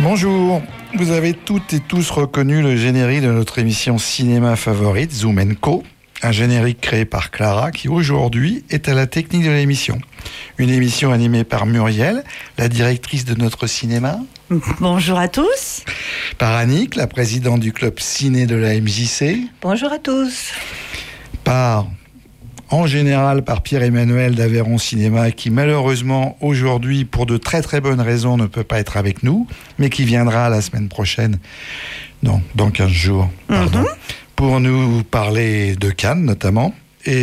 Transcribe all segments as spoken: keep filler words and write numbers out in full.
Bonjour, vous avez toutes et tous reconnu le générique de notre émission cinéma favorite, Zoom and Co. Un générique créé par Clara qui aujourd'hui est à la technique de l'émission. Une émission animée par Muriel, la directrice de notre cinéma. Bonjour à tous. Par Annick, la présidente du club ciné de la M J C. Bonjour à tous. Par, en général, par Pierre-Emmanuel d'Aveyron Cinéma qui malheureusement aujourd'hui, pour de très très bonnes raisons, ne peut pas être avec nous, mais qui viendra la semaine prochaine, non, dans quinze jours, pardon. Mm-hmm. Pour nous parler de Cannes notamment,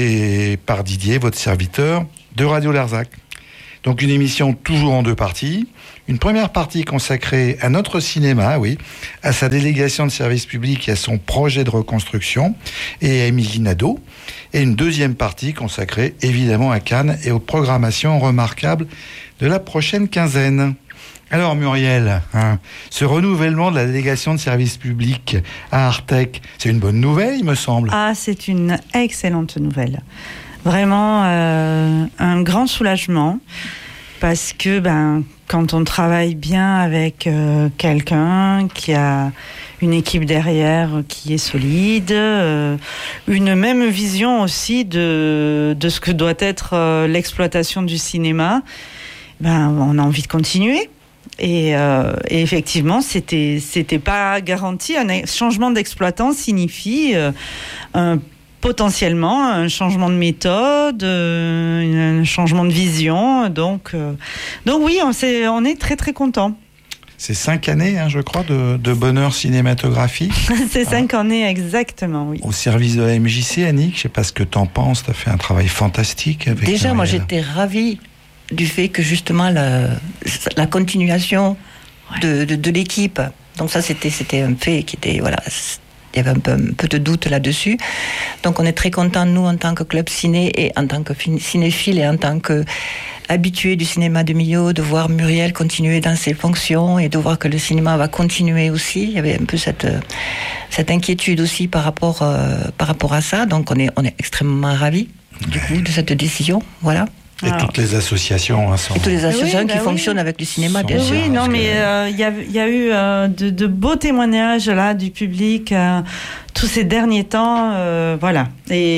et par Didier, votre serviteur de Radio Larzac. Donc une émission toujours en deux parties. Une première partie consacrée à notre cinéma, oui, à sa délégation de service public et à son projet de reconstruction, et à Émilie Nadeau. Et une deuxième partie consacrée évidemment à Cannes et aux programmations remarquables de la prochaine quinzaine. Alors Muriel, hein, ce renouvellement de la délégation de service public à Artec, c'est une bonne nouvelle, il me semble. Ah, c'est une excellente nouvelle. Vraiment euh, un grand soulagement parce que ben, quand on travaille bien avec euh, quelqu'un qui a une équipe derrière qui est solide, euh, une même vision aussi de, de ce que doit être euh, l'exploitation du cinéma, ben, on a envie de continuer. Et, euh, et effectivement, c'était, c'était pas garanti. Un changement d'exploitant signifie euh, un, potentiellement un changement de méthode, euh, un changement de vision. Donc, euh, donc oui, on, c'est, on est très très content. C'est cinq années, hein, je crois, de, de bonheur cinématographique. C'est cinq ah. années, exactement, oui. Au service de la M J C, Annick, je ne sais pas ce que tu en penses, tu as fait un travail fantastique. Avec Déjà, moi, j'étais ravie du fait que justement la, la continuation ouais. de, de, de l'équipe, donc ça c'était, c'était un fait qui était, voilà, il y avait un peu, un peu de doute là-dessus, donc on est très contents nous en tant que club ciné et en tant que cinéphile et en tant qu'habitués du cinéma de Millau de voir Muriel continuer dans ses fonctions et de voir que le cinéma va continuer aussi. Il y avait un peu cette, cette inquiétude aussi par rapport, euh, par rapport à ça, donc on est, on est extrêmement ravis du coup de cette décision, voilà. Et alors, toutes les associations. Hein, sont... Et toutes les associations oui, bah qui oui. fonctionnent avec le cinéma, bien sûr. Oui, non, mais il euh, y, a, y a eu euh, de, de beaux témoignages là, du public euh, tous ces derniers temps. Euh, voilà.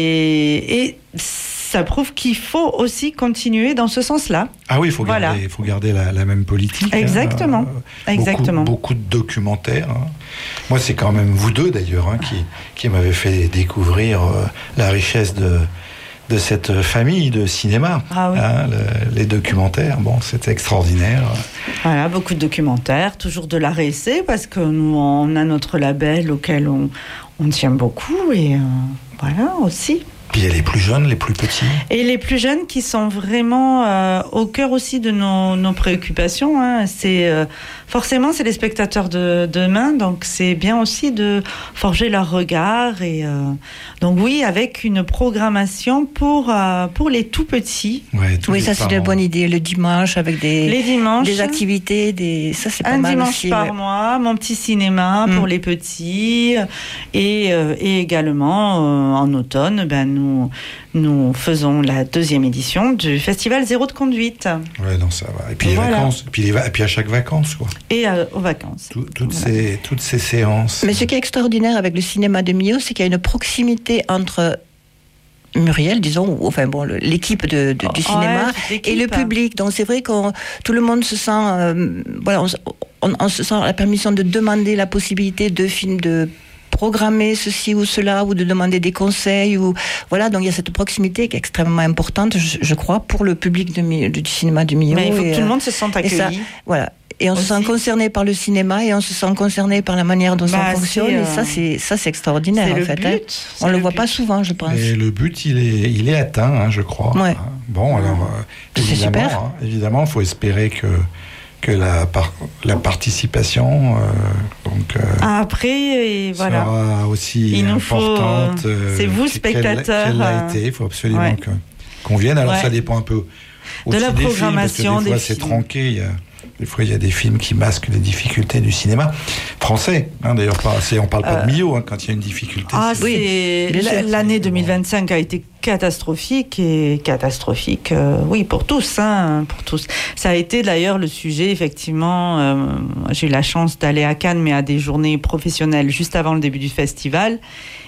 Et, et ça prouve qu'il faut aussi continuer dans ce sens-là. Ah oui, il faut garder, voilà. faut garder la, la même politique. Exactement. Hein, euh, Exactement. Beaucoup, beaucoup de documentaires. Hein. Moi, c'est quand même vous deux, d'ailleurs, hein, qui, qui m'avez fait découvrir euh, la richesse de... de cette famille de cinéma, ah oui. hein, le, les documentaires, bon, c'était extraordinaire. Voilà, beaucoup de documentaires, toujours de l'art et essai, parce que nous, on a notre label auquel on, on tient beaucoup, et euh, voilà, aussi. Puis il y a les plus jeunes, les plus petits. Et les plus jeunes qui sont vraiment euh, au cœur aussi de nos, nos préoccupations. Hein. C'est, euh, forcément, c'est les spectateurs de demain, donc c'est bien aussi de forger leur regard. Et, euh, donc oui, avec une programmation pour, euh, pour les tout-petits. Ouais, oui, ça c'est une bonne idée. Le dimanche, avec des, les dimanches, des activités, des... ça c'est pas un mal dimanche aussi, par ouais. mois, mon petit cinéma mmh. pour les petits. Et, euh, et également, euh, en automne, ben, Nous, nous faisons la deuxième édition du festival Zéro de conduite. Ouais, non, ça va. Et puis les voilà. vacances, et puis, les va- et puis à chaque vacances, quoi. Et euh, aux vacances. Tout, toutes, voilà. ces, toutes ces séances. Mais ce qui est extraordinaire avec le cinéma de Millau, c'est qu'il y a une proximité entre Muriel, disons, ou enfin bon, le, l'équipe de, de, du cinéma ouais, et le public. Donc c'est vrai qu'on tout le monde se sent, euh, voilà, on, on, on se sent la permission de demander la possibilité de films de programmer ceci ou cela, ou de demander des conseils, ou voilà. Donc il y a cette proximité qui est extrêmement importante, je, je crois, pour le public de, du cinéma du Millau. Mais il faut et, que tout le monde se sente accueilli. Et ça, voilà. Et on aussi. se sent concerné par le cinéma, et on se sent concerné par la manière dont bah, ça fonctionne. Euh... Et ça, c'est ça, c'est extraordinaire c'est en le fait. But, hein. On le, le voit pas souvent, je pense. Et le but, il est, il est atteint, hein, je crois. Ouais. Bon, alors euh, c'est évidemment, super. Hein, évidemment, il faut espérer que que la, par, la participation euh, donc, euh, après et voilà. sera aussi il nous importante. Faut, euh, c'est vous, spectateurs. Qu'elle, qu'elle l'a été. Il faut absolument ouais. que, qu'on vienne. Alors, ouais. ça dépend un peu de la programmation des, films, parce que des fois, des c'est films. tronqué. Il y a, Des fois, il y a des films qui masquent les difficultés du cinéma français. Hein, d'ailleurs, pas, c'est, on parle pas euh, de Millau hein, quand il y a une difficulté. Ah, c'est... Oui, c'est... L'année deux mille vingt-cinq a été catastrophique et catastrophique, euh, oui, pour tous, hein, pour tous. Ça a été d'ailleurs le sujet, effectivement. Euh, j'ai eu la chance d'aller à Cannes, mais à des journées professionnelles juste avant le début du festival.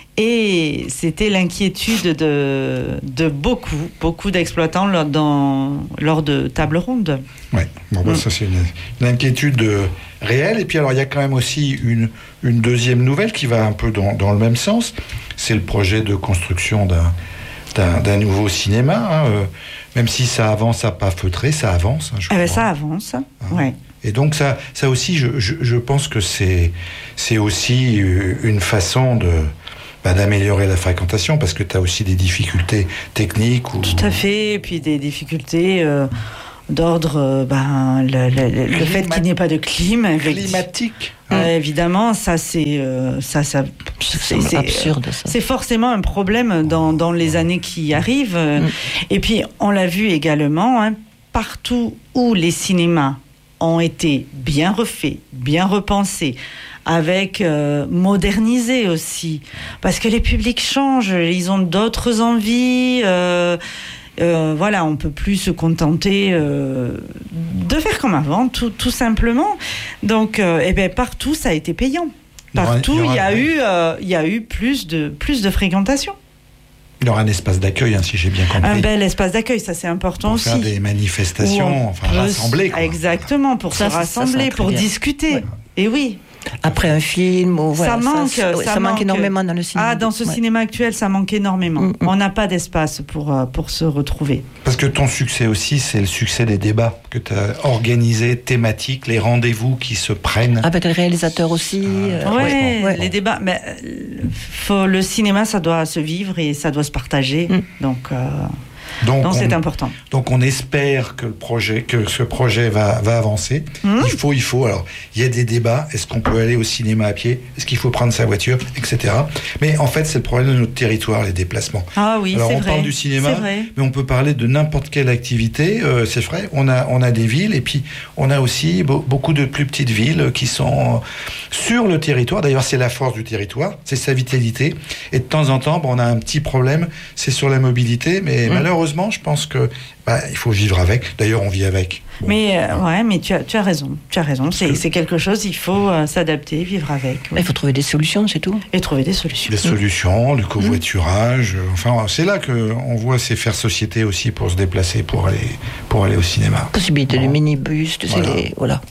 Et c'était l'inquiétude de, de beaucoup, beaucoup d'exploitants lors, dans, lors de tables rondes. Oui, bon, bah, mm. ça c'est une, une inquiétude réelle. Et puis alors il y a quand même aussi une, une deuxième nouvelle qui va un peu dans, dans le même sens. C'est le projet de construction d'un, d'un, d'un nouveau cinéma. Hein. Euh, même si ça avance à pas feutré, ça avance. Hein, je eh ben, ça avance, hein. Ouais. Et donc ça, ça aussi, je, je, je pense que c'est, c'est aussi une façon de... Bah, d'améliorer la fréquentation, parce que tu as aussi des difficultés techniques. Ou... Tout à fait, et puis des difficultés euh, d'ordre, euh, ben, le, le, le, le fait qu'il n'y ait pas de clim. Climatique. Euh, évidemment, ça c'est, euh, ça, ça, c'est, c'est absurde. Ça. C'est forcément un problème dans, dans les années qui arrivent. Mm. Et puis, on l'a vu également, hein, partout où les cinémas ont été bien refaits, bien repensés, avec euh, modernisé aussi, parce que les publics changent, ils ont d'autres envies, euh, euh, voilà, on peut plus se contenter euh, de faire comme avant, tout, tout simplement. Donc, euh, eh ben, partout, ça a été payant. Partout, il y, aura, il y, a, eu, euh, il y a eu plus de, plus de fréquentation. Il y aura un espace d'accueil, hein, si j'ai bien compris. Un bel espace d'accueil, ça c'est important pour aussi. Pour faire des manifestations, enfin peut... rassembler. Quoi. Exactement, pour ça, se rassembler, ça, pour bien. discuter. Ouais. Et oui. Après un film, ou voilà, ça manque, ça, ça, ça manque, manque énormément dans le cinéma. Ah, dans ce ouais. cinéma actuel, ça manque énormément. Mm-hmm. On n'a pas d'espace pour, pour se retrouver. Parce que ton succès aussi, c'est le succès des débats que tu as organisés, thématiques, les rendez-vous qui se prennent. Avec les réalisateurs aussi. Ah, euh, ouais, ouais, les débats. Mais, faut, le cinéma, ça doit se vivre et ça doit se partager. Mm. Donc... Euh... Donc, Donc on, c'est important. Donc on espère que le projet, que ce projet va, va avancer. Mmh. Il faut, il faut. Alors, il y a des débats. Est-ce qu'on peut aller au cinéma à pied ? Est-ce qu'il faut prendre sa voiture, et cetera. Mais en fait, c'est le problème de notre territoire, les déplacements. Ah oui, Alors, c'est on vrai. parle du cinéma, mais on peut parler de n'importe quelle activité. Euh, c'est vrai. On a, on a des villes et puis on a aussi be- beaucoup de plus petites villes qui sont sur le territoire. D'ailleurs, c'est la force du territoire, c'est sa vitalité. Et de temps en temps, bon, on a un petit problème, c'est sur la mobilité, mais mmh. malheureusement. Heureusement, je pense que bah, il faut vivre avec. D'ailleurs, on vit avec. Bon. Mais euh, ouais, mais tu as, tu as raison. Tu as raison. C'est, que... c'est quelque chose. Il faut euh, s'adapter, vivre avec. Oui. Il faut trouver des solutions, c'est tout. Et trouver des solutions. Des solutions, le covoiturage. Mmh. Enfin, c'est là que on voit ces faire société aussi pour se déplacer, pour aller, pour aller au cinéma. Possibilité bon. de minibus, de voilà. Les, voilà.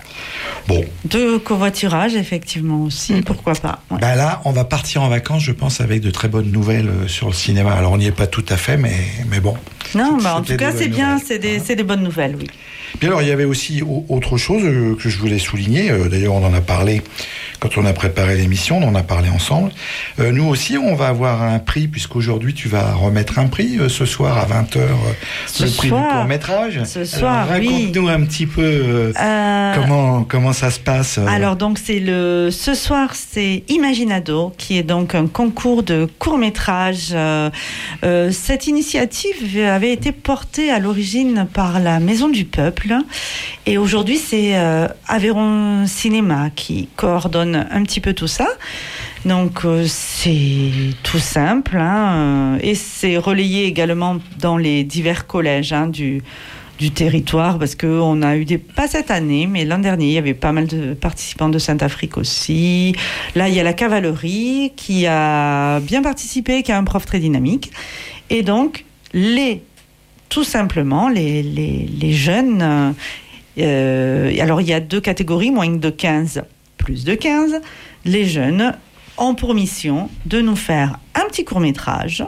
Bon. De covoiturage, effectivement, aussi, mmh. pourquoi pas. Ouais. Ben là, on va partir en vacances, je pense, avec de très bonnes nouvelles sur le cinéma. Alors, on n'y est pas tout à fait, mais, mais bon. Non, bah, en tout cas, c'est bien, c'est des, c'est des bonnes nouvelles, oui. Puis alors, il y avait aussi autre chose que je voulais souligner. D'ailleurs, on en a parlé quand on a préparé l'émission, on en a parlé ensemble. Euh, nous aussi, on va avoir un prix, puisqu'aujourd'hui, tu vas remettre un prix euh, ce soir à vingt heures, euh, ce le prix soir, du court-métrage. Ce soir, alors, raconte-nous oui. un petit peu euh, euh, comment, comment ça se passe. Euh. Alors, donc, c'est le, ce soir, c'est Imaginado, qui est donc un concours de court-métrage. Euh, euh, cette initiative avait été portée à l'origine par la Maison du Peuple. Et aujourd'hui, c'est euh, Aveyron Cinéma qui coordonne un petit peu tout ça. Donc, euh, c'est tout simple. Hein, euh, et c'est relayé également dans les divers collèges hein, du, du territoire. Parce qu'on a eu des... Pas cette année, mais l'an dernier, il y avait pas mal de participants de Sainte-Afrique aussi. Là, il y a la cavalerie qui a bien participé, qui a un prof très dynamique. Et donc, les... Tout simplement, les, les, les jeunes, euh, alors il y a deux catégories, moins de quinze, plus de quinze. Les jeunes ont pour mission de nous faire un petit court-métrage,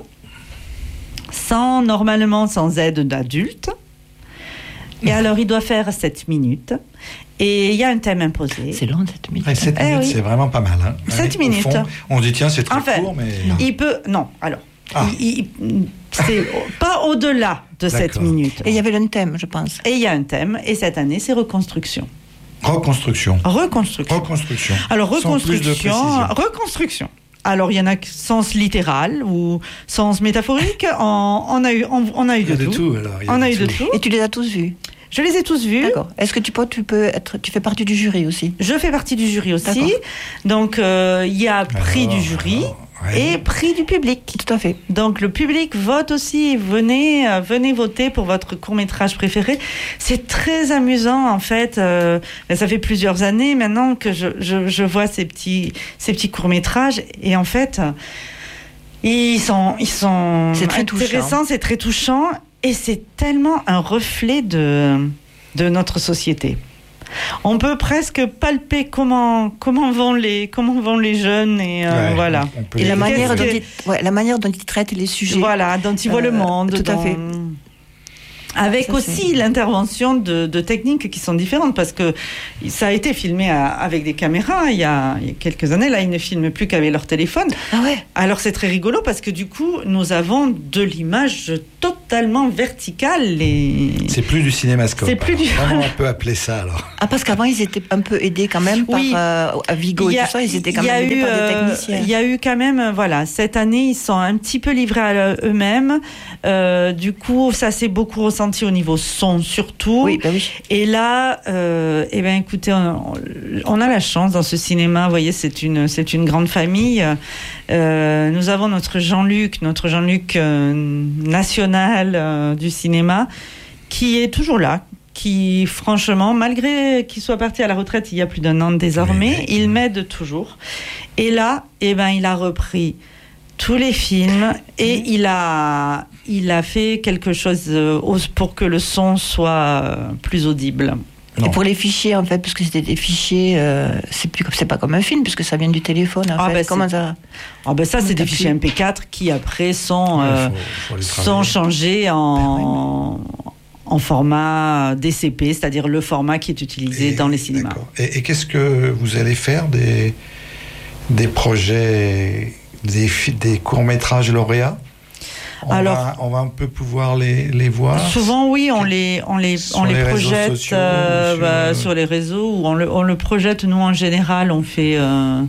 sans, normalement sans aide d'adultes. Et alors, il doit faire sept minutes. Et il y a un thème imposé. C'est long, sept minutes. Ouais, sept eh minutes, oui. c'est vraiment pas mal. Hein. sept ouais, minutes. Fond, on dit, tiens, c'est très enfin, court, mais... Non. Il peut... Non, alors... Ah. Il, il, c'est pas au-delà de sept minutes. Et il y avait un thème, je pense. Et il y a un thème, et cette année, c'est reconstruction. Reconstruction. Reconstruction. Reconstruction. Alors, reconstruction. Reconstruction. Alors, il y en a sens littéral ou sens métaphorique. on, on, a eu, on, on a eu de, de tout. tout alors, on a a de eu tout. de tout. Et tu les as tous vus ? Je les ai tous vus. D'accord. Est-ce que tu peux, tu peux être, tu fais partie du jury aussi? Je fais partie du jury aussi. D'accord. Donc, il euh, y a prix alors, du jury alors, ouais. et prix du public. Tout à fait. Donc, le public vote aussi. Venez, euh, venez voter pour votre court-métrage préféré. C'est très amusant, en fait. Euh, ça fait plusieurs années maintenant que je, je, je vois ces petits, ces petits courts-métrages. Et en fait, ils sont, ils sont c'est très intéressants, touchant. c'est très touchant. Et c'est tellement un reflet de, de notre société. On peut presque palper comment, comment, vont, les, comment vont les jeunes et euh, Ouais, voilà. on peut Et la les- manière, dont que- ils, ouais, la manière dont ils traitent les sujets. Voilà, dont ils voient Euh, le monde. tout à dont- fait. Avec Ça, aussi c'est- l'intervention de, de techniques qui sont différentes parce que ça a été filmé à- avec des caméras il y, a, il y a quelques années. Là, ils ne filment plus qu'avec leur téléphone. Ah ouais. Alors, c'est très rigolo parce que du coup, nous avons de l'image totalement verticale. Et... C'est plus du cinémascope. C'est plus du- Comment on peut appeler ça alors? Ah, parce qu'avant, ils étaient un peu aidés quand même Oui. par euh, à Vigo Il y et a- tout ça. Ils étaient quand il y a même aidés eu, par des euh, techniciens. Il y a eu quand même, euh, voilà, cette année, ils sont un petit peu livrés à eux-mêmes. Euh, du coup, ça s'est beaucoup ressenti au niveau son, surtout. Oui, ben oui. Et là, euh, eh ben, écoutez, on, on a la chance dans ce cinéma. Vous voyez, c'est une, c'est une grande famille. Euh, nous avons notre Jean-Luc, notre Jean-Luc euh, national euh, du cinéma, qui est toujours là. Qui, franchement, malgré qu'il soit parti à la retraite il y a plus d'un an désormais, Oui, oui. il m'aide toujours. Et là, eh ben, il a repris tous les films et il a, il a fait quelque chose euh, pour que le son soit euh, plus audible. Et Non. pour les fichiers, en fait, parce que c'était des fichiers, euh, c'est plus, c'est pas comme un film, puisque ça vient du téléphone. En Ah, fait. bah, Comment c'est- ça Ah ben ça, c'est des T'as fichiers pu- M P quatre qui après sont, Ouais, euh, faut- faut les sont travailler. changés en, en format D C P, c'est-à-dire le format qui est utilisé Et- dans les cinémas. d'accord. Et, et qu'est-ce que vous allez faire des, des projets, des, fi- des courts-métrages lauréats? on Alors- va, on va un peu pouvoir les, les voir. Souvent, oui, on les, on les, Sur on les, les réseaux projette sociaux, euh, sur, bah, euh, sur les réseaux, ou on le, on le projette, nous, en général, on fait euh,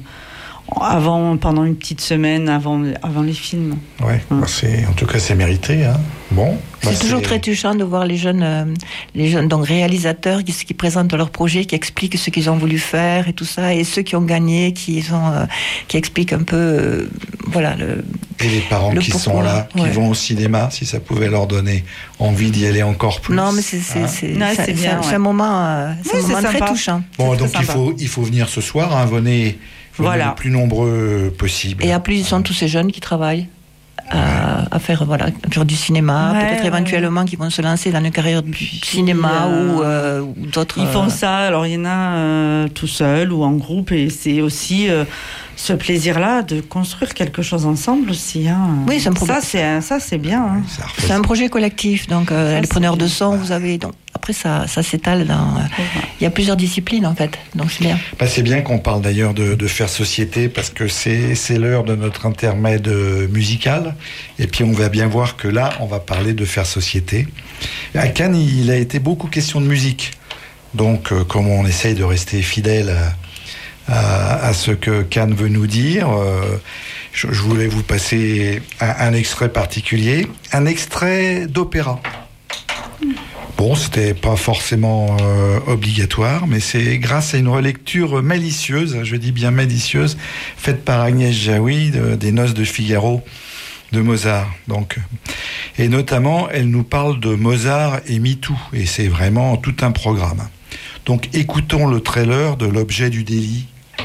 avant, pendant une petite semaine avant, avant les films. Ouais, Hum. bah, c'est, en tout cas, c'est mérité. Hein. Bon, bah, C'est toujours très touchant de voir les jeunes, euh, les jeunes donc réalisateurs qui, qui présentent leurs projets, qui expliquent ce qu'ils ont voulu faire et tout ça, et ceux qui ont gagné, qui sont, euh, qui expliquent un peu, euh, voilà, le, Et les parents le qui pourquoi, sont là, qui ouais. vont au cinéma, si ça pouvait leur donner envie d'y aller encore plus. Non, mais c'est c'est hein. c'est Ouais, c'est- c'est c'est bien, un, c'est ouais. un moment, euh, c'est Oui, un c'est moment très sympa. touchant. Bon, C'est donc très il sympa. faut, il faut venir ce soir, hein, venez, venez Voilà. le plus nombreux possible. Et en plus, ils sont tous ces jeunes qui travaillent à, à faire voilà, à faire du cinéma, Ouais, peut-être ouais. éventuellement qui vont se lancer dans une carrière du cinéma euh, ou, euh, ou d'autres. Ils font euh, ça, alors il y en a euh, tout seul ou en groupe, et c'est aussi euh, ce plaisir-là de construire quelque chose ensemble aussi. Hein. Oui, c'est un problème. Ça, c'est, ça, c'est bien. Hein. Ça refait- C'est un projet collectif, donc euh, Ça, les c'est preneurs de bien. son, vous avez donc après ça, ça s'étale dans. euh, Il y a plusieurs disciplines en fait, donc c'est bien. Bah, c'est bien qu'on parle d'ailleurs de, de faire société parce que c'est, c'est l'heure de notre intermède euh, musical. Et puis on va bien voir que là, on va parler de faire société. À Cannes, il a été beaucoup question de musique. Donc, euh, comme on essaye de rester fidèle à, à- à ce que Cannes veut nous dire, euh, je, je voulais vous passer un, un extrait particulier, un extrait d'opéra. Bon, c'était pas forcément euh, obligatoire, mais c'est grâce à une relecture malicieuse, je dis bien malicieuse, faite par Agnès Jaoui de- des Noces de Figaro de Mozart. Donc, et notamment, elle nous parle de Mozart et MeToo, et c'est vraiment tout un programme. Donc, écoutons le trailer de L'objet du délit.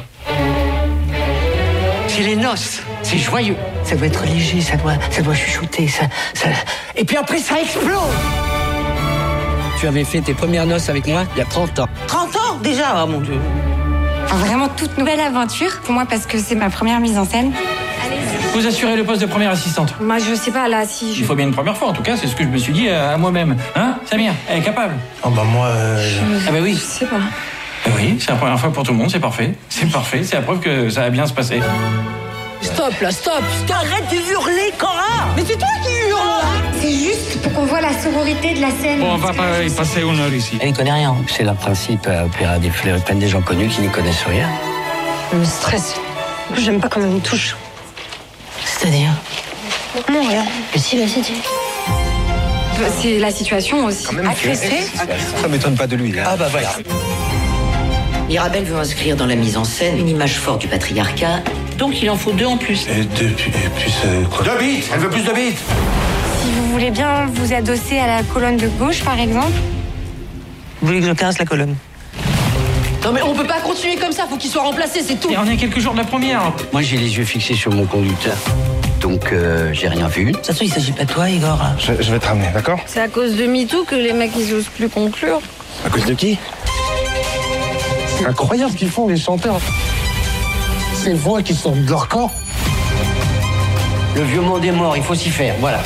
C'est les noces, c'est joyeux. Ça doit être léger, ça doit, ça doit chuchoter, ça, ça... Et puis après, ça explose. Tu avais fait tes premières noces avec moi il y a trente ans. trente ans déjà, oh mon Dieu. Enfin, vraiment toute nouvelle aventure pour moi parce que c'est ma première mise en scène. Vous assurez le poste de première assistante. Moi, je sais pas, là, si je... Il faut bien une première fois, en tout cas, c'est ce que je me suis dit à moi-même. Hein, Samir, elle est capable. Oh bah moi, euh, Ah bah Je oui. sais pas. Bah oui, c'est la première fois pour tout le monde, c'est parfait. C'est parfait, c'est la preuve que ça va bien se passer. Stop là, stop, stop. Arrête de hurler, Cora. Mais c'est toi qui hurles. C'est juste pour qu'on voit la sororité de la scène. Bon, on va pas y passer une heure ici. Elle n'y connaît rien. C'est le principe à opéra des fleurs, prennent des gens connus qui n'y connaissent rien. Je me stresse. J'aime pas quand on me touche. C'est-à-dire? Non, rien. Mais si, vas-y, dis. C'est la situation aussi agressée. Ça m'étonne pas de lui. Hein. Ah bah voilà. Mirabel veut inscrire dans la mise en scène une image forte du patriarcat, donc il en faut deux en plus. Et deux, puis, et puis c'est quoi? Deux bits. Elle veut plus de bits. Si vous voulez bien vous adosser à la colonne de gauche, par exemple. Vous voulez que je casse la colonne? Non mais on peut pas continuer comme ça, faut qu'il soit remplacé, c'est tout. Et on est à quelques jours de la première. Moi, j'ai les yeux fixés sur mon conducteur. Donc, euh, j'ai rien vu. Ça se trouve, il s'agit pas de toi, Igor. Je, je vais te ramener, d'accord? C'est à cause de MeToo que les mecs ils osent plus conclure. À cause de qui? C'est incroyable ce qu'ils font, les chanteurs. Ces voix qui sortent de leur corps. Le vieux monde est mort, il faut s'y faire, voilà.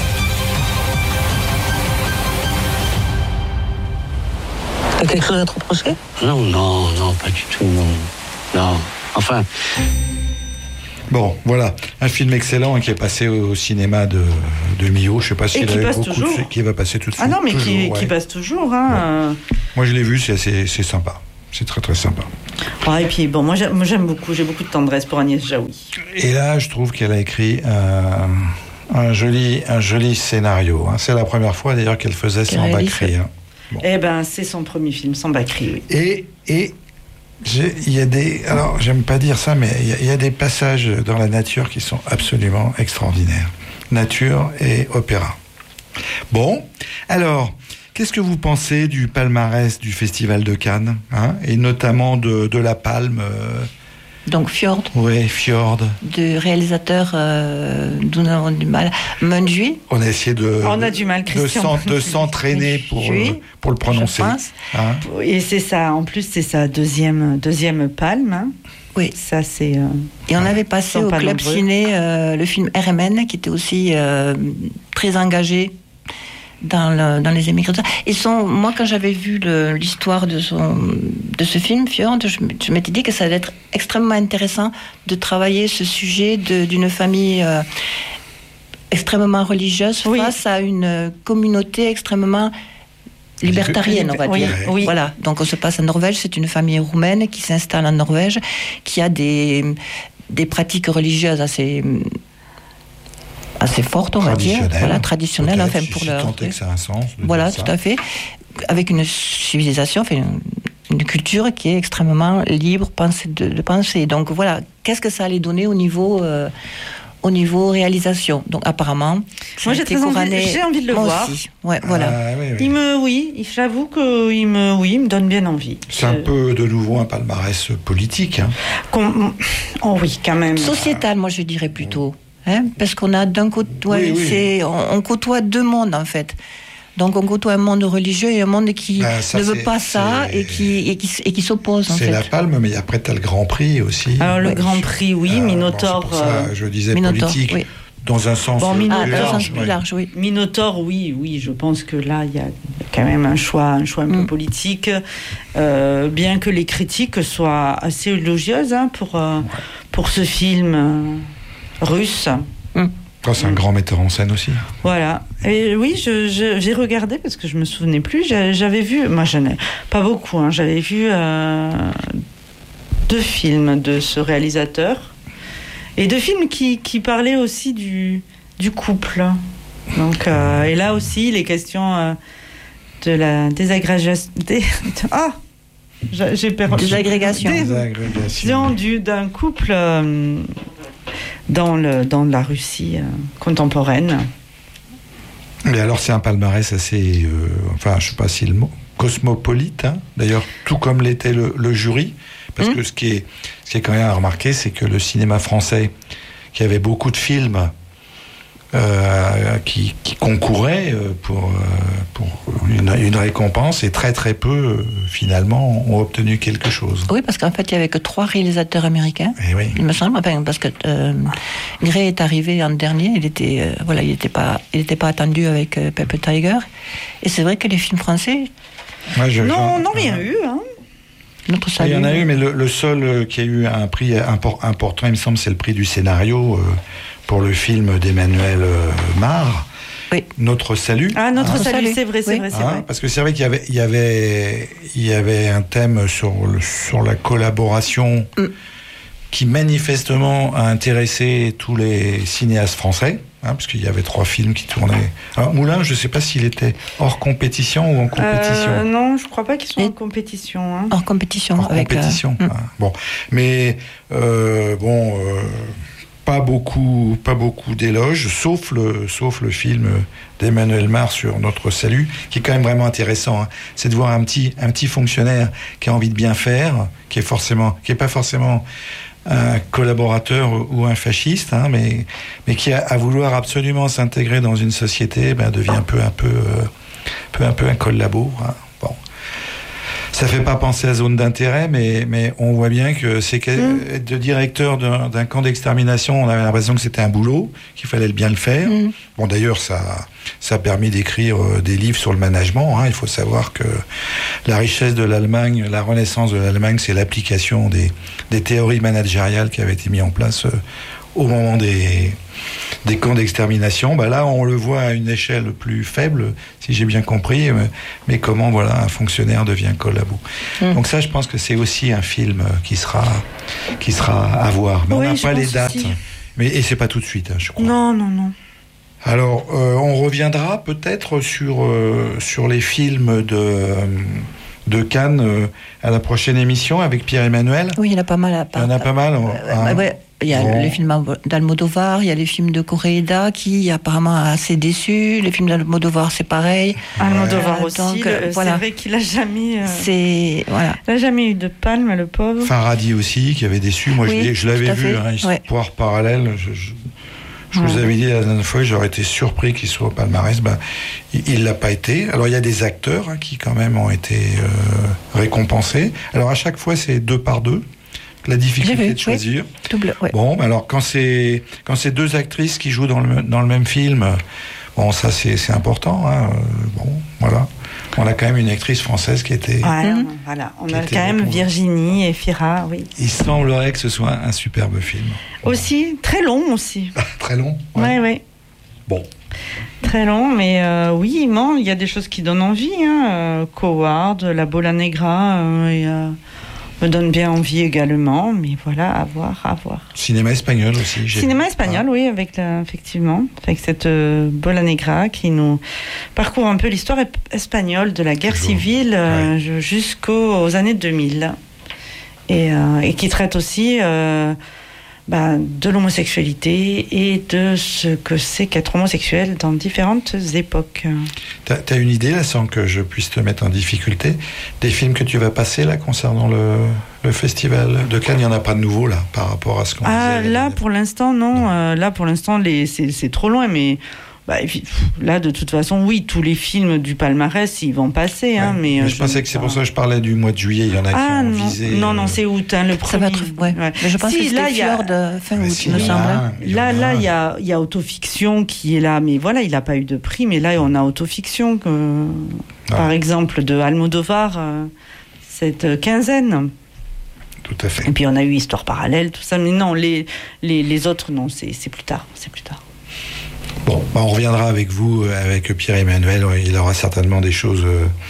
T'as quelque chose à te reprocher? Non, non, non, pas du tout, non. Non, enfin... Bon, voilà, un film excellent qui est passé au cinéma de, de Millau. Je sais pas s'il qui avait passe beaucoup toujours. de... Qui va passer tout de suite. Ah non, mais toujours, qui, ouais. qui passe toujours. Hein. Ouais. Moi, je l'ai vu, c'est, assez, c'est sympa. C'est très, très sympa. Ouais, et puis, bon, moi j'aime, moi, j'aime beaucoup, j'ai beaucoup de tendresse pour Agnès Jaoui. Et là, je trouve qu'elle a écrit un, un, joli, un joli scénario. Hein. C'est la première fois, d'ailleurs, qu'elle faisait Qu'elle sans réalise. Bacri. Hein. Bon. Eh ben, c'est son premier film, sans Bacri, oui. Et... et j'ai- il y a des... Alors, j'aime pas dire ça, mais il y a- il y a des passages dans la nature qui sont absolument extraordinaires. Nature et opéra. Bon, alors... Qu'est-ce que vous pensez du palmarès du Festival de Cannes, hein, et notamment de, de La Palme euh, Donc, Fjord, Oui, Fjord. du réalisateur euh, d'où nous avons du mal, Munjui. On a essayé de, On a du mal, de, Christian. s'en- de s'entraîner pour, Munjui, euh, pour le prononcer. je pense. Hein. Et c'est ça, en plus, c'est sa deuxième, deuxième palme. Hein. Oui. Ça, c'est. euh, Et on avait passé Ils sont au pas Club nombreux. Ciné euh, le film R M N, qui était aussi euh, très engagé dans, le- dans les émigrés. Et son, moi, quand j'avais vu le- l'histoire de, son, de ce film, Fjord, je, m- je m'étais dit que ça allait être extrêmement intéressant de travailler ce sujet de- d'une famille euh, extrêmement religieuse Oui. face à une communauté extrêmement libertarienne, on va Oui, dire. oui. Voilà. Donc, on se passe en Norvège. C'est une famille roumaine qui s'installe en Norvège, qui a des, des pratiques religieuses assez, assez fortes, on va dire. Traditionnel. Voilà, traditionnelles, Peut-être, enfin, si- pour si leur. tant est que ça a un sens. de Voilà, dire tout ça. à fait. Avec une civilisation, enfin, une, une culture qui est extrêmement libre penser- de, de penser. Donc, voilà. Qu'est-ce que ça allait donner au niveau. euh, au niveau réalisation. Donc apparemment, Moi, j'ai été très envie- couronné- j'ai envie de le moi voir. aussi. Ouais, voilà. Ah, oui, oui. Il me, oui, j'avoue que il me, oui, il me donne bien envie. C'est un Je- peu de nouveau un palmarès politique. Hein. qu'on- Oh oui, quand même. Sociétal, moi je dirais plutôt. Hein, parce qu'on a d'un côté, ouais, Oui, oui. c'est, on, on côtoie deux mondes en fait. Donc on côtoie un monde religieux et un monde qui Ben, ça, ne veut c'est- pas ça c'est- et qui, et qui, et qui s'oppose en C'est fait. la Palme, mais après, tu as le Grand Prix aussi. Alors, le Ouais. Grand Prix, oui, Euh, Minotaur. bon, c'est pour ça, euh, je disais Minotaur, politique, oui. dans un sens Bon, euh, Minotaur, Ah, plus dans un large. sens plus ouais. large, oui. Minotaur, oui, oui, je pense que là, il y a quand même un choix, un choix un peu Mm. politique, euh, bien que les critiques soient assez élogieuses hein, pour, euh, pour ce film euh, russe. Toi, c'est un grand metteur en scène aussi. Voilà. Et oui, je- je- j'ai regardé parce que je me souvenais plus. J'a- J'avais vu, moi, j'en ai pas beaucoup. Hein, j'avais vu euh, deux films de ce réalisateur et deux films qui, qui parlaient aussi du, du couple. Donc, euh, et là aussi, les questions euh, de la désagrégation. Des, ah, j'ai j'ai perdu. Désagrégation. Des- Des agrégations. Question du- d'un couple euh, dans, le, dans la Russie euh, contemporaine. Mais alors, c'est un palmarès assez, euh, enfin, je sais pas si le mot, cosmopolite. Hein. D'ailleurs, tout comme l'était le, le jury. Parce Mmh. que ce qui est, ce qui est quand même à remarquer, c'est que le cinéma français, qui avait beaucoup de films euh, qui, qui concouraient euh, pour, euh, pour une, une récompense, et très très peu, euh, finalement, ont obtenu quelque chose. Oui, parce qu'en fait, il n'y avait que trois réalisateurs américains. Et oui. Il me semble, enfin, parce que euh, Gray est arrivé en dernier, il était, euh, voilà, il n'était pas, il était pas attendu avec euh, Pepper Tiger. Et c'est vrai que les films français, Moi, je- Non, je- non, rien eu. Hein. notre Il salut. y en a eu, mais le, le seul euh, qui a eu un prix impor- important, il me semble, c'est le prix du scénario euh, pour le film d'Emmanuel euh, Mar, Oui. Notre Salut. Ah, notre Ah, salut, salut. c'est vrai, c'est Oui. vrai, c'est Hein, vrai. parce que c'est vrai qu'il y avait, il y avait, il y avait un thème sur, le, sur la collaboration Mm. qui manifestement a intéressé tous les cinéastes français. Hein, parce qu'il y avait trois films qui tournaient. Alors Moulin, je ne sais pas s'il était hors compétition ou en compétition. Euh, non, je ne crois pas qu'ils sont Et en compétition. Hein. Hors compétition. Hors avec compétition. Euh... Ah, bon, mais euh, bon, euh, pas beaucoup, pas beaucoup d'éloges, sauf le, sauf le film d'Emmanuel Mar sur Notre Salut, qui est quand même vraiment intéressant. Hein. C'est de voir un petit, un petit fonctionnaire qui a envie de bien faire, qui est forcément, qui est pas forcément un collaborateur ou un fasciste, hein, mais, mais qui a à vouloir absolument s'intégrer dans une société, ben, devient peu un peu, euh, peu un peu un collabo. Hein. Bon. Ça fait pas penser à zone d'intérêt, mais, mais on voit bien que c'est que mmh. être directeur d'un, d'un camp d'extermination, on avait l'impression que c'était un boulot, qu'il fallait bien le faire. Mmh. Bon, d'ailleurs, ça, ça a permis d'écrire des livres sur le management. Hein. Il faut savoir que la richesse de l'Allemagne, la renaissance de l'Allemagne, c'est l'application des, des théories managériales qui avaient été mises en place euh, au moment des, des camps d'extermination. Bah là, on le voit à une échelle plus faible, si j'ai bien compris, mais, mais comment voilà, un fonctionnaire devient collabo. Mmh. Donc ça, je pense que c'est aussi un film qui sera, qui sera à voir. Mais oui, on n'a pas les dates. Aussi. Mais, et c'est pas tout de suite, hein, je crois. Non, non, non. Alors, euh, on reviendra peut-être sur, euh, sur les films de, euh, de Cannes euh, à la prochaine émission avec Pierre-Emmanuel. Oui, il y en a pas mal à part. Il y en a pas mal. Euh, hein. ouais. Il y a bon. les films d'Almodovar, il y a les films de Koreeda qui apparemment a assez déçu. Les films d'Almodovar, c'est pareil. Almodovar euh, aussi. Donc, le, voilà. C'est vrai qu'il a jamais. Euh, c'est voilà. Il n'a jamais eu de palme, le pauvre. Farhadi aussi, qui avait déçu. Moi, oui, je, je l'avais vu. Hein, Histoire ouais. parallèle. Je, je, je ouais. vous avais dit la dernière fois, j'aurais été surpris qu'il soit au palmarès. Ben, il l'a pas été. Alors, il y a des acteurs hein, qui quand même ont été euh, récompensés. Alors, à chaque fois, c'est deux par deux. La difficulté vu, de choisir. Oui. Double, ouais. Bon, alors quand c'est quand c'est deux actrices qui jouent dans le dans le même film, bon ça c'est c'est important. Hein. Bon, voilà. On a quand même une actrice française qui était. Voilà, mmh. voilà. On a quand même Virginie et Fira, oui. Il semblerait que ce soit un superbe film. Aussi très long aussi. Très long. Oui, oui. Ouais. Bon. Très long, mais euh, oui, non, il y a des choses qui donnent envie. Hein. Euh, Coward, La Bola Negra, euh, et, euh, me donne bien envie également, mais voilà, à voir, à voir. Cinéma espagnol aussi. J'ai Cinéma vu. espagnol, ah. oui, avec la, effectivement, avec cette euh, Bola Negra qui nous parcourt un peu l'histoire espagnole de la guerre Toujours. civile euh, ouais. jusqu'aux années deux mille, et, euh, et qui traite aussi euh, bah, de l'homosexualité et de ce que c'est qu'être homosexuel dans différentes époques. T'as, t'as une idée, là, sans que je puisse te mettre en difficulté, des films que tu vas passer, là, concernant le, le festival de Cannes? Il n'y en a pas de nouveau, là, par rapport à ce qu'on ah, disait. Là, pour l'instant, non. non. Euh, là, pour l'instant, les, c'est, c'est trop loin, mais... Bah, là, de toute façon, oui, tous les films du palmarès, ils vont passer. Ouais. Hein, mais, mais je, je pensais que c'est pour ça que je parlais du mois de juillet. Il y en a ah, qui ont non, visé. Non, non, c'est août, hein, le premier. Ça va être, ouais. Ouais. Mais je pense si, que c'était Fjord a... fin août, il me semble. Là, là, il y a, il y a Autofiction qui est là, mais voilà, il n'a pas eu de prix. Mais là, on a Autofiction, que, ah. par exemple, de Almodovar, euh, cette quinzaine. Tout à fait. Et puis on a eu Histoire parallèle, tout ça. Mais non, les, les, les autres, non, c'est, c'est plus tard. C'est plus tard. Bon, bah on reviendra avec vous, avec Pierre-Emmanuel. Il aura certainement des choses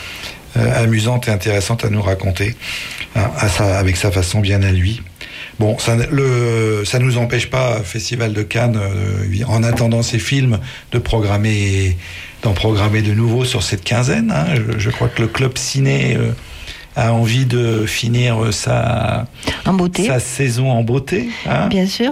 euh, amusantes et intéressantes à nous raconter, hein, à sa, avec sa façon bien à lui. Bon, ça ne ça nous empêche pas, Festival de Cannes, euh, en attendant ces films, de programmer, d'en programmer de nouveau sur cette quinzaine. Hein. Je, je crois que le Club Ciné euh, a envie de finir sa, en beauté. sa saison en beauté. Hein. Bien sûr.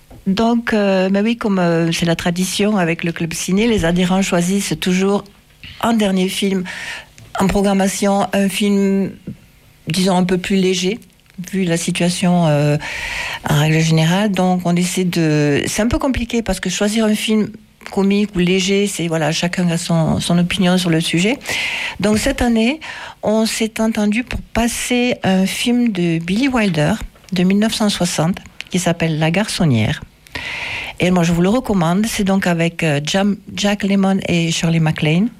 Donc, euh, bah oui, comme euh, c'est la tradition avec le Club Ciné, les adhérents choisissent toujours un dernier film en programmation, un film, disons, un peu plus léger, vu la situation euh, en règle générale. Donc, on essaie de... C'est un peu compliqué parce que choisir un film comique ou léger, c'est voilà, chacun a son, son opinion sur le sujet. Donc, cette année, on s'est entendu pour passer un film de Billy Wilder de dix-neuf cent soixante qui s'appelle La Garçonnière. Et moi, je vous le recommande. C'est donc avec euh, Jam, Jack Lemmon et Shirley MacLaine.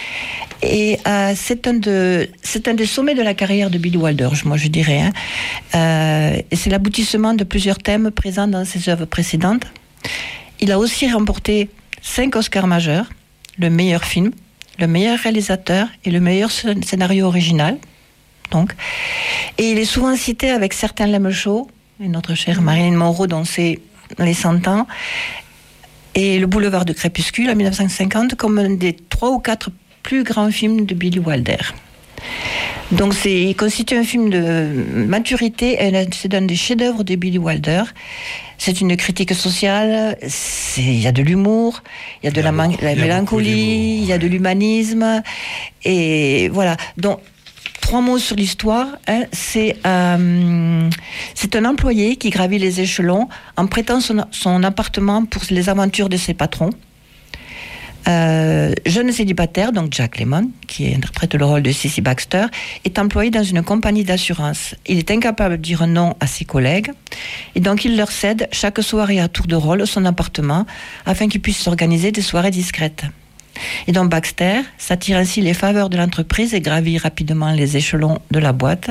Et euh, c'est, un de, c'est un des sommets de la carrière de Billy Wilder, moi je dirais. Hein. Euh, et c'est l'aboutissement de plusieurs thèmes présents dans ses œuvres précédentes. Il a aussi remporté cinq Oscars majeurs, le meilleur film, le meilleur réalisateur et le meilleur scénario original. Donc. Et il est souvent cité avec certains Lem Show, et notre chère Marilyn Monroe, dont c'est les cent ans. et Le Boulevard de Crépuscule en dix-neuf cent cinquante comme un des trois ou quatre plus grands films de Billy Wilder. Donc c'est, il constitue un film de maturité et c'est un des chefs-d'œuvre de Billy Wilder. C'est une critique sociale, c'est, il y a de l'humour, il y a de la, man- la mélancolie, il y a de l'humanisme et voilà. Donc trois mots sur l'histoire. Hein, c'est, euh, c'est un employé qui gravit les échelons en prêtant son, son appartement pour les aventures de ses patrons. Euh, jeune célibataire, donc Jack Lemmon, qui interprète le rôle de Sissy Baxter, est employé dans une compagnie d'assurance. Il est incapable de dire non à ses collègues et donc il leur cède chaque soirée à tour de rôle son appartement afin qu'ils puissent s'organiser des soirées discrètes. Et donc Baxter s'attire ainsi les faveurs de l'entreprise et gravit rapidement les échelons de la boîte.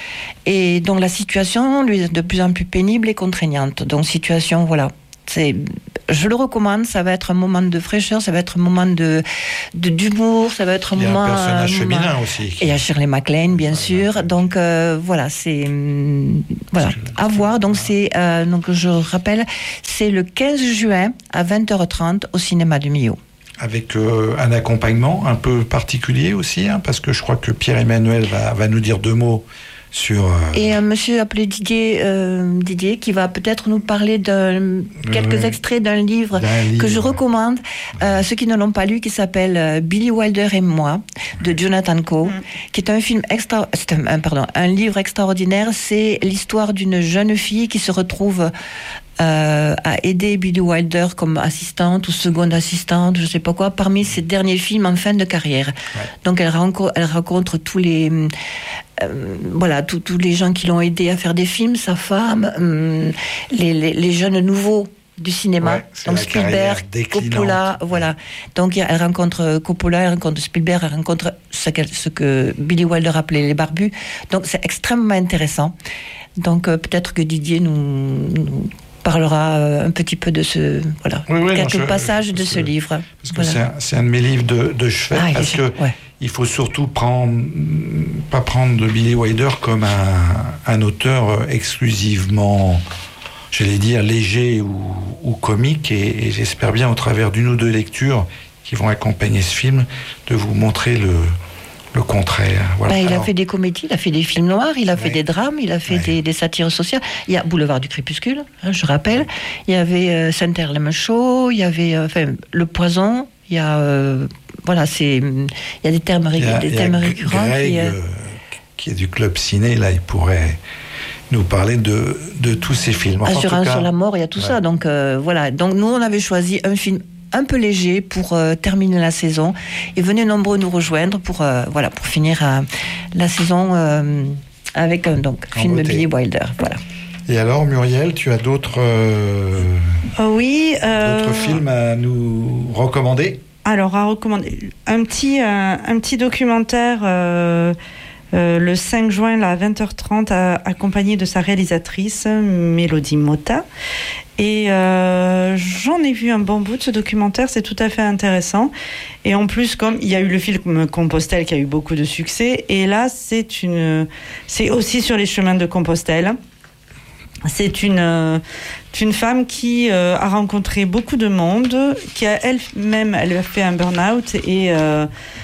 Et donc la situation lui est de plus en plus pénible et contraignante. Donc situation, voilà. C'est, je le recommande, ça va être un moment de fraîcheur, ça va être un moment de, de d'humour, ça va être un il y a moment... un personnage un féminin moment, aussi. Et il y a Shirley MacLaine, bien sûr. Donc euh, voilà, c'est... Hum, voilà, à voir. Donc, c'est, euh, donc je rappelle, c'est le quinze juin à vingt heures trente au cinéma de Millau. Avec euh, un accompagnement un peu particulier aussi, hein, parce que je crois que Pierre-Emmanuel va, va nous dire deux mots sur... Euh... Et un monsieur appelé Didier, euh, Didier, qui va peut-être nous parler de quelques oui. extraits d'un livre, d'un livre que je recommande à euh, ceux qui ne l'ont pas lu, qui s'appelle euh, Billy Wilder et moi, de Jonathan Coe, mm. qui est un film extra, c'est un, un, pardon, un livre extraordinaire. C'est l'histoire d'une jeune fille qui se retrouve Euh, à aider Billy Wilder comme assistante ou seconde assistante, je sais pas quoi, parmi ses derniers films en fin de carrière. Ouais. Donc elle rencontre, elle rencontre tous les, euh, voilà, tous, tous les gens qui l'ont aidé à faire des films, sa femme, euh, les, les, les jeunes nouveaux du cinéma, ouais, donc Spielberg, Coppola, voilà. Donc elle rencontre Coppola, elle rencontre Spielberg, elle rencontre ce que, ce que Billy Wilder appelait les barbus. Donc c'est extrêmement intéressant. Donc euh, peut-être que Didier nous, nous parlera un petit peu de ce, voilà, oui, oui, quelques non, je, passages de ce que, livre. Parce que voilà. c'est, un, c'est un de mes livres de, de chevet, ah, parce que ouais. il faut surtout prendre, pas prendre de Billy Wilder comme un, un auteur exclusivement, j'allais dire, léger ou, ou comique, et, et j'espère bien, au travers d'une ou deux lectures qui vont accompagner ce film, de vous montrer le le contraire. Voilà. Ben, il Alors, a fait des comédies, il a fait des films noirs, il a fait ouais. des drames, il a fait ouais. des, des satires sociales. Il y a Boulevard du Crépuscule, hein, je rappelle. Il y avait euh, Saint-Herlem Show, il y avait euh, enfin, Le Poison. Il y a euh, voilà, c'est il y a des thèmes, ré- a, des thèmes récurrents. Greg, qui, euh... euh, qui est du Club Ciné, là, il pourrait nous parler de de tous ces films. Enfin, Assurance cas, sur la mort, il y a tout ouais. ça. Donc euh, voilà. Donc nous, on avait choisi un film un peu léger pour euh, terminer la saison, et venez nombreux nous rejoindre pour euh, voilà pour finir euh, la saison euh, avec un donc en film beauté. de Billy Wilder. Voilà. Et alors Muriel, tu as d'autres euh, oh oui euh... d'autres films à nous recommander? Alors à recommander un petit euh, un petit documentaire euh, euh, le cinq juin là, à vingt heures trente, à, accompagné de sa réalisatrice Mélodie Motta. Et euh, j'en ai vu un bon bout de ce documentaire, c'est tout à fait intéressant. Et en plus, comme il y a eu le film Compostelle qui a eu beaucoup de succès, et là, c'est une, c'est aussi sur les chemins de Compostelle. C'est une, une femme qui euh, a rencontré beaucoup de monde, qui a elle-même, elle a fait un burn-out et euh,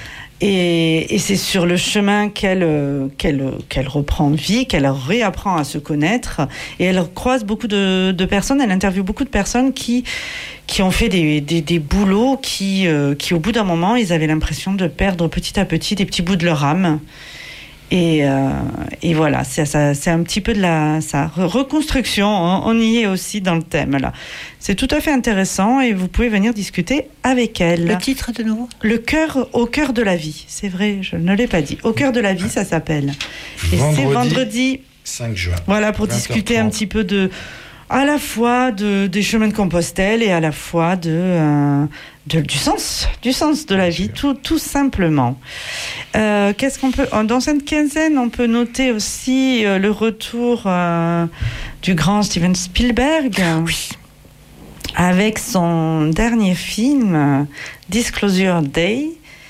Et, et c'est sur le chemin qu'elle, qu'elle, qu'elle reprend vie, qu'elle réapprend à se connaître. Et elle croise beaucoup de, de personnes, elle interviewe beaucoup de personnes qui, qui ont fait des, des, des boulots qui, euh, qui, au bout d'un moment, ils avaient l'impression de perdre petit à petit des petits bouts de leur âme. Et, euh, et voilà, c'est, ça, c'est un petit peu de la sa reconstruction, hein, on y est aussi dans le thème là. C'est tout à fait intéressant et vous pouvez venir discuter avec elle. Le titre de nouveau ? Le cœur, au cœur de la vie, c'est vrai, je ne l'ai pas dit. Au cœur de la vie, ça s'appelle. Et vendredi, c'est vendredi cinq juin. Voilà, pour discuter un petit peu de, à la fois de, des chemins de Compostelle et à la fois de, euh, de du sens, du sens de la vie, tout, tout simplement. Euh, qu'est-ce qu'on peut, dans cette quinzaine, on peut noter aussi euh, le retour euh, du grand Steven Spielberg. Oui. Avec son dernier film, Disclosure Day.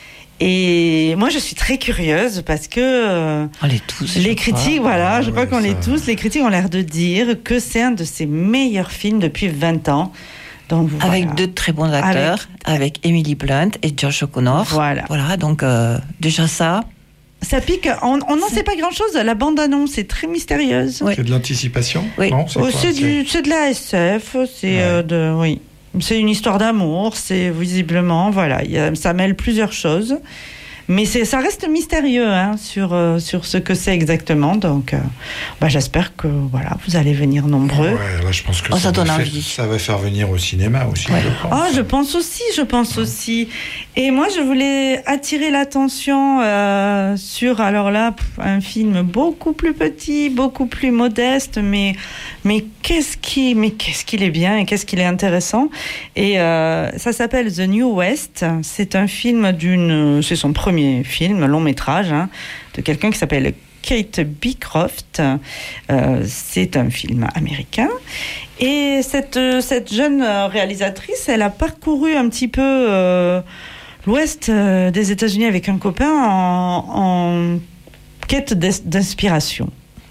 Et moi, je suis très curieuse parce que euh, on l'est tous, les critiques, crois. voilà, ah, je crois ouais, qu'on l'est tous. Les critiques ont l'air de dire que c'est un de ses meilleurs films depuis vingt ans. Donc, avec voilà. deux très bons acteurs, avec, avec Emily Blunt et Josh O'Connor. Voilà. Voilà, donc euh, déjà ça. Ça pique, on n'en sait pas grand-chose. La bande-annonce est très mystérieuse. Oui. C'est de l'anticipation Oui. Non, c'est Oh, quoi, c'est, du, c'est de la S F, c'est Ouais. euh, de, oui. C'est une histoire d'amour, c'est visiblement, voilà, y a, ça mêle plusieurs choses. Mais c'est, ça reste mystérieux hein, sur, euh, sur ce que c'est exactement. Donc, euh, bah, j'espère que voilà, vous allez venir nombreux. Ouais, là, je pense que Oh, ça, ça donne va faire, envie. ça va faire venir au cinéma aussi. Ouais. Je pense. Oh, je pense aussi, je pense aussi. Et moi, je voulais attirer l'attention euh, sur, alors là, un film beaucoup plus petit, beaucoup plus modeste, mais, mais, qu'est-ce, qui, mais qu'est-ce qu'il est bien et qu'est-ce qu'il est intéressant. Et euh, ça s'appelle The New West. C'est un film d'une... C'est son premier film, long métrage, hein, de quelqu'un qui s'appelle Kate Beecroft. Euh, c'est un film américain. Et cette, cette jeune réalisatrice, elle a parcouru un petit peu euh, l'ouest euh, des États-Unis avec un copain en, en quête d'inspiration.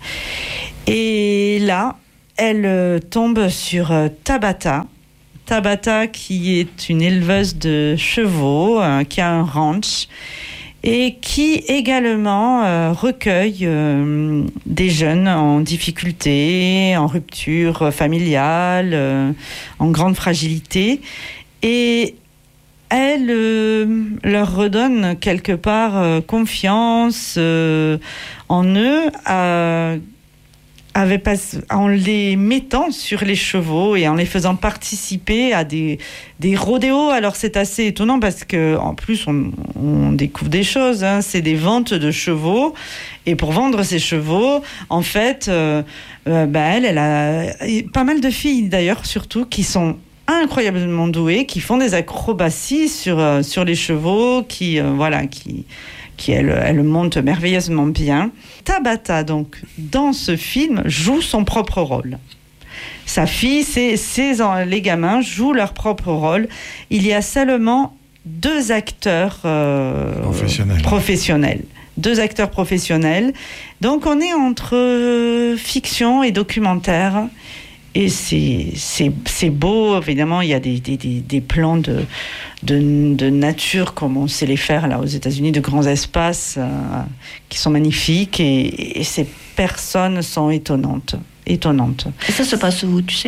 Et là, elle euh, tombe sur euh, Tabata. Tabata, qui est une éleveuse de chevaux, euh, qui a un ranch, et qui également euh, recueille euh, des jeunes en difficulté, en rupture familiale, euh, en grande fragilité. Et elle euh, leur redonne quelque part euh, confiance euh, en eux, euh, avait pas, en les mettant sur les chevaux et en les faisant participer à des, des rodéos. Alors c'est assez étonnant parce que en plus on, on découvre des choses, hein. C'est des ventes de chevaux, et pour vendre ces chevaux, en fait, euh, euh, bah elle, elle a pas mal de filles d'ailleurs surtout qui sont incroyablement douées, qui font des acrobaties sur euh, sur les chevaux, qui euh, voilà, qui qui elle, elle monte merveilleusement bien. Tabata, donc, dans ce film, joue son propre rôle. Sa fille, ses, ses, les gamins jouent leur propre rôle. Il y a seulement deux acteurs euh, Professionnels. professionnels. Deux acteurs professionnels. Donc, on est entre fiction et documentaire. Et c'est, c'est, c'est beau, évidemment, il y a des, des, des, des plans de, de, de nature, comme on sait les faire là aux États-Unis, de grands espaces euh, qui sont magnifiques, et, et ces personnes sont étonnantes. étonnantes. Et ça se passe où, tu sais?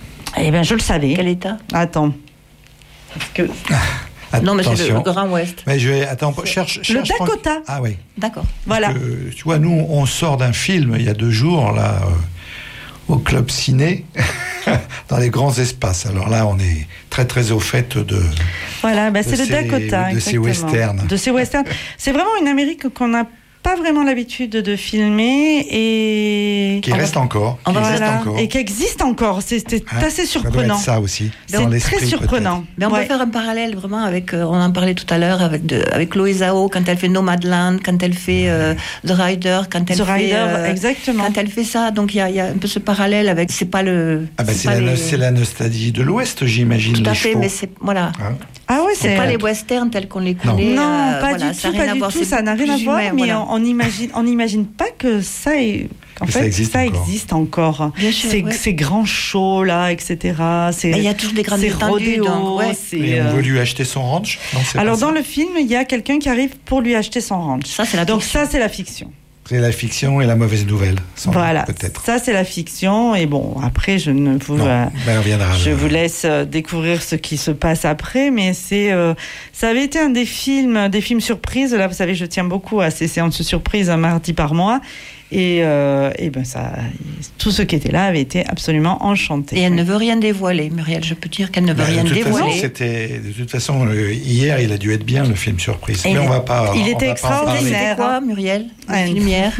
Eh bien, je le savais. Quel état? Attends. Parce que... Non, mais c'est le, Attention. le Grand Ouest. Mais je vais... Attends, cherche... cherche Le Dakota. Ah oui. D'accord. Voilà. Parce que, tu vois, nous, on sort d'un film, il y a deux jours, là... Euh, au Club Ciné, dans les grands espaces. Alors là, on est très, très au fait de... Voilà, bah c'est de le ces- Dakota. de ces exactement. westerns. De ces westerns. C'est vraiment une Amérique qu'on n'a pas vraiment l'habitude de filmer, et... Qui reste encore. Qui Voilà. existe encore. Et qui existe encore. C'est, c'est Hein, assez ça doit surprenant. être ça aussi. C'est dans très l'esprit, surprenant. Mais on Ouais. peut faire un parallèle vraiment avec, euh, on en parlait tout à l'heure, avec, de, avec Chloé Zhao, quand elle fait Nomadland, quand elle fait euh, The Rider, quand elle The fait... Rider, euh, exactement. Quand elle fait ça, donc il y a, il y a un peu ce parallèle avec... C'est pas le... Ah bah c'est, pas la, les- c'est la nostalgie de l'Ouest, j'imagine. Tout à les fait, chevaux. mais c'est... Voilà. Hein Ah ouais, C'est c'est... pas les westerns tels qu'on les connaît. Non, euh, pas voilà, du ça tout, a rien pas à du voir, tout, c'est ça n'a rien à plus voir, humain, mais voilà. on, on imagine, on n'imagine pas que ça est, en Que fait, ça existe ça encore. existe encore. Bien sûr, ces, ouais. ces grands shows là, et cetera. C'est, Mais il y a toujours des grandes ces étendues, rodéos, donc, ouais. c'est, Et on euh, veut lui acheter son ranch. Non, c'est Alors pas dans ça. le film, il y a quelqu'un qui arrive pour lui acheter son ranch. Ça, c'est la Donc fiction. ça, c'est la fiction. C'est la fiction et la mauvaise nouvelle. sans Voilà, doute, peut-être. ça c'est la fiction. Et bon, après, je ne vous... Non, euh, ben, on reviendra. Je là. vous laisse euh, découvrir ce qui se passe après, mais c'est, euh, ça avait été un des films, des films surprises. Là, vous savez, je tiens beaucoup à ces séances surprises un mardi par mois, et, euh, et ben ça, tout ce qui était là avait été absolument enchanté. Et elle ne veut rien dévoiler, Muriel. Je peux dire qu'elle ne veut Ben, rien de, toute façon, dévoiler. c'était, de toute façon, le- hier, il a dû être bien, le film surprise. Et Mais il- on va pas. il on était va pas en parler. extraordinaire. C'était quoi, Muriel? Ouais. Les lumières.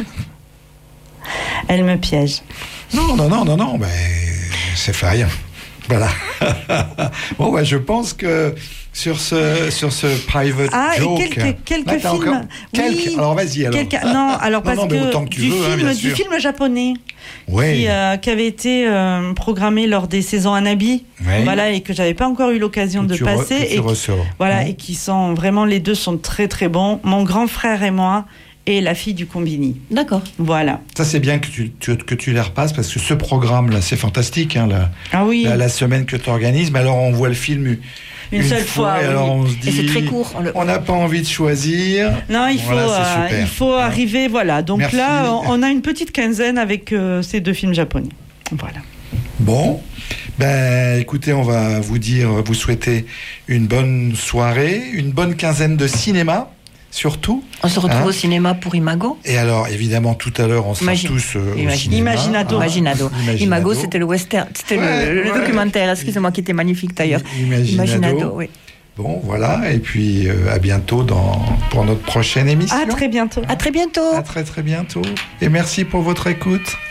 Elle me piège. Non, non, non, non, non, mais c'est fait rien. Voilà. Bon, bah, je pense que sur ce, sur ce private Ah, joke. et quelques, quelques Là, t'as films. encore- quelques- Oui. alors vas-y, alors. Quelques- non, alors Non, parce non, mais que autant que tu du, veux, hein, film, bien du sûr. film japonais. Ouais. Qui, euh, qui avait été euh, programmé lors des saisons Anabi, Ouais. voilà, et que j'avais pas encore eu l'occasion Que de tu re- passer, que tu et qui- ressors. voilà, Ouais. et qui sont vraiment, les deux sont très très bons. Mon grand frère et moi, et La fille du Combini. D'accord. Voilà. Ça, c'est bien que tu, tu- que tu les repasses parce que ce programme-là, c'est fantastique. Hein, la, Ah oui. la, la semaine que tu organises. Mais alors, on voit le film une, Une seule fois, et oui. alors on se dit, Et c'est très court. On le- on n'a pas envie de choisir. Non, il faut, Voilà, c'est euh, super. il faut arriver, voilà. Donc Merci. là, on, on a une petite quinzaine avec euh, ces deux films japonais. Voilà. Bon, ben écoutez, on va vous dire, vous souhaiter une bonne soirée, une bonne quinzaine de cinéma, surtout. On se retrouve Hein au cinéma pour Imago. Et alors, évidemment, tout à l'heure, on sera Imagine- tous euh, au Imagine- cinéma. Imaginado. Hein. Imaginado. Imaginado. Imago, c'était le western, c'était Ouais, le, le ouais. documentaire, excusez-moi, qui était magnifique d'ailleurs. Imaginado. oui. Bon, voilà, et puis euh, à bientôt dans, pour notre prochaine émission. À très bientôt. À très bientôt. À très très bientôt. Et merci pour votre écoute.